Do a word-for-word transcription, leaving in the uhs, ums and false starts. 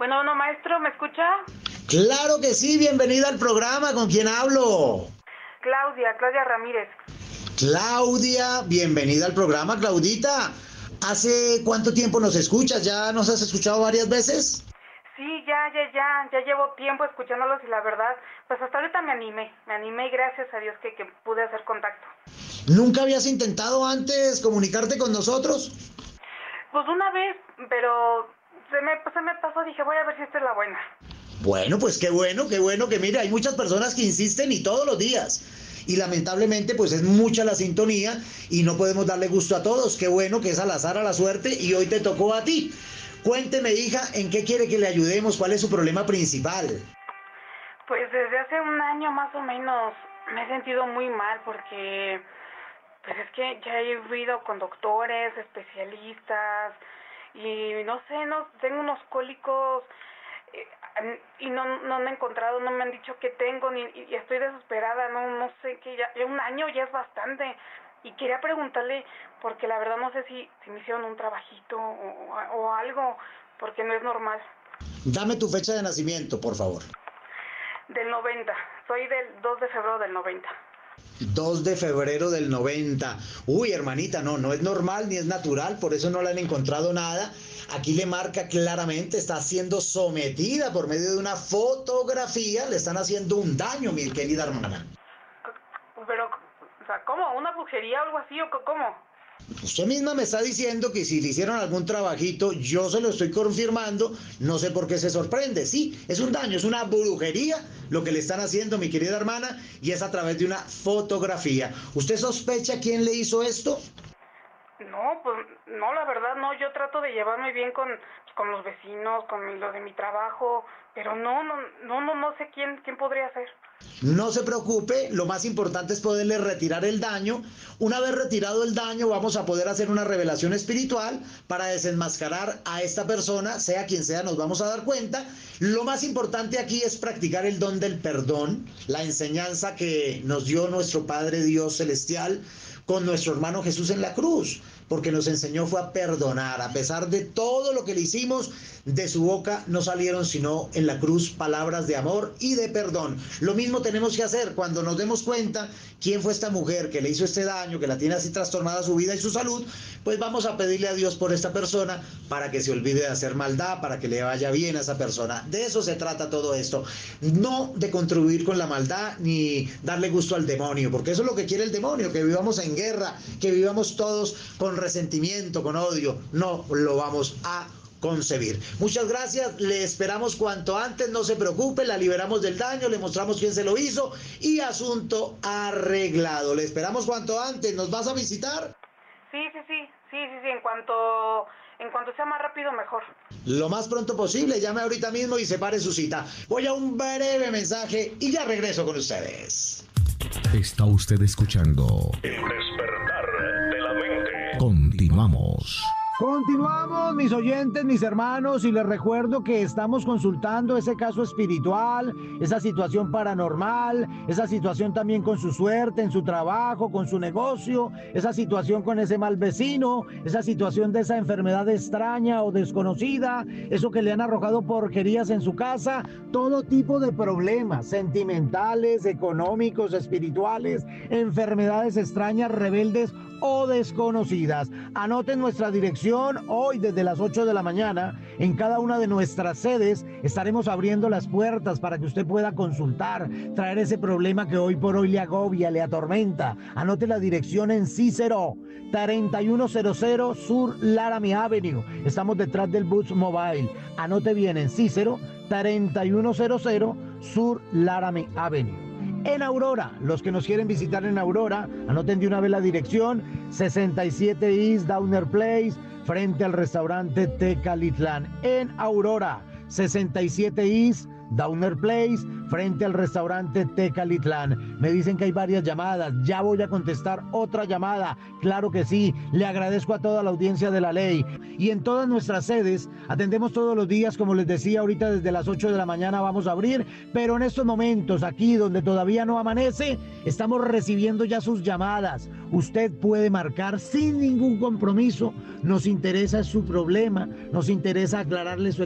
Bueno, bueno, maestro, ¿me escucha? Claro que sí, bienvenida al programa. ¿Con quién hablo? Claudia, Claudia Ramírez. Claudia, bienvenida al programa, Claudita. ¿Hace cuánto tiempo nos escuchas? ¿Ya nos has escuchado varias veces? Sí, ya, ya, ya, ya llevo tiempo escuchándolos y la verdad, pues hasta ahorita me animé, me animé y gracias a Dios que, que pude hacer contacto. ¿Nunca habías intentado antes comunicarte con nosotros? Pues una vez, pero se me, se me pasó, dije, voy a ver si esta es la buena. Bueno, pues qué bueno, qué bueno que mire, hay muchas personas que insisten y todos los días. Y lamentablemente pues es mucha la sintonía y no podemos darle gusto a todos. Qué bueno que es al azar, a la suerte y hoy te tocó a ti. Cuénteme, hija, ¿en qué quiere que le ayudemos? ¿Cuál es su problema principal? Pues desde hace un año más o menos me he sentido muy mal porque pues es que ya he ido con doctores, especialistas y no sé, no tengo unos cólicos eh, y no, no me he encontrado, no me han dicho qué tengo ni, y estoy desesperada, no no sé qué, ya, ya un año ya es bastante y quería preguntarle porque la verdad no sé si, si me hicieron un trabajito o, o algo porque no es normal. Dame tu fecha de nacimiento, por favor. Del noventa, soy del dos de febrero del noventa. dos de febrero del noventa. Uy, hermanita, no, no es normal ni es natural, por eso no le han encontrado nada. Aquí le marca claramente, está siendo sometida por medio de una fotografía, le están haciendo un daño, mi querida hermana. Pero, o sea, ¿cómo? ¿Una brujería o algo así o cómo? Usted misma me está diciendo que si le hicieron algún trabajito, yo se lo estoy confirmando, no sé por qué se sorprende. Sí, es un daño, es una brujería lo que le están haciendo, mi querida hermana, y es a través de una fotografía. ¿Usted sospecha quién le hizo esto? No, pues no, la verdad no, yo trato de llevarme bien con, con los vecinos, con mi, los de mi trabajo, pero no, no, no, no, no sé quién, quién podría ser. No se preocupe, lo más importante es poderle retirar el daño. Una vez retirado el daño, vamos a poder hacer una revelación espiritual para desenmascarar a esta persona, sea quien sea, nos vamos a dar cuenta. Lo más importante aquí es practicar el don del perdón, la enseñanza que nos dio nuestro Padre Dios Celestial con nuestro hermano Jesús en la cruz, porque nos enseñó fue a perdonar, a pesar de todo lo que le hicimos, de su boca no salieron sino en la cruz palabras de amor y de perdón. Lo mismo tenemos que hacer cuando nos demos cuenta quién fue esta mujer que le hizo este daño, que la tiene así trastornada su vida y su salud, pues vamos a pedirle a Dios por esta persona para que se olvide de hacer maldad, para que le vaya bien a esa persona. De eso se trata todo esto, no de contribuir con la maldad ni darle gusto al demonio, porque eso es lo que quiere el demonio, que vivamos en guerra, que vivamos todos con resentimiento, con odio. No lo vamos a concebir. Muchas gracias, le esperamos cuanto antes, no se preocupe, la liberamos del daño, le mostramos quién se lo hizo y asunto arreglado. Le esperamos cuanto antes, ¿nos vas a visitar? Sí, sí, sí, sí, sí, sí, en cuanto, en cuanto sea más rápido mejor. Lo más pronto posible, llame ahorita mismo y separe su cita. Voy a un breve mensaje y ya regreso con ustedes. Está usted escuchando El despertar de la mente. Continuamos. Continuamos, mis oyentes, mis hermanos, y les recuerdo que estamos consultando ese caso espiritual, esa situación paranormal, esa situación también con su suerte, en su trabajo, con su negocio, esa situación con ese mal vecino, esa situación de esa enfermedad extraña o desconocida, eso que le han arrojado porquerías en su casa, todo tipo de problemas sentimentales, económicos, espirituales, enfermedades extrañas, rebeldes o desconocidas. Anoten nuestra dirección. Hoy desde las ocho de la mañana en cada una de nuestras sedes estaremos abriendo las puertas para que usted pueda consultar, traer ese problema que hoy por hoy le agobia, le atormenta. Anote la dirección en Cícero, treinta y uno cero cero Sur Laramie Avenue. Estamos detrás del Bus Mobile. Anote bien, en Cícero, treinta y uno cero cero Sur Laramie Avenue. En Aurora, los que nos quieren visitar en Aurora, anoten de una vez la dirección, sesenta y siete East Downer Place, frente al restaurante Tecalitlán. En Aurora, sesenta y siete East Downer Place, frente al restaurante Tecalitlán. Me dicen que hay varias llamadas, ya voy a contestar otra llamada, claro que sí, le agradezco a toda la audiencia de La Ley. Y en todas nuestras sedes atendemos todos los días, como les decía ahorita, desde las ocho de la mañana vamos a abrir, pero en estos momentos aquí donde todavía no amanece, estamos recibiendo ya sus llamadas. Usted puede marcar sin ningún compromiso, nos interesa su problema, nos interesa aclararle su